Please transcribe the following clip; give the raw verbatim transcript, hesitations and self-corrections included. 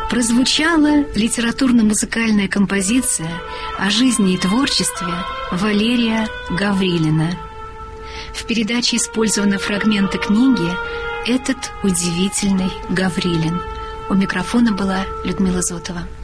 прозвучала литературно-музыкальная композиция о жизни и творчестве Валерия Гаврилина. В передаче использованы фрагменты книги «Этот удивительный Гаврилин». У микрофона была Людмила Зотова.